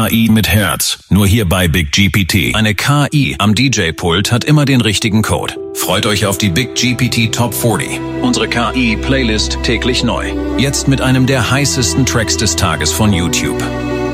KI mit Herz. Nur hier bei Big GPT. Eine KI am DJ-Pult hat immer den richtigen Code. Freut euch auf die Big GPT Top 40. Unsere KI-Playlist täglich neu. Jetzt mit einem der heißesten Tracks des Tages von YouTube.